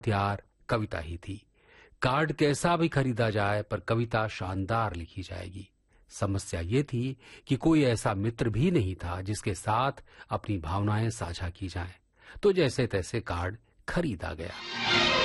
हथियार कविता ही थी। कार्ड कैसा भी खरीदा जाए पर कविता शानदार लिखी जाएगी। समस्या ये थी कि कोई ऐसा मित्र भी नहीं था जिसके साथ अपनी भावनाएं साझा की जाएं। तो जैसे तैसे कार्ड खरीदा गया।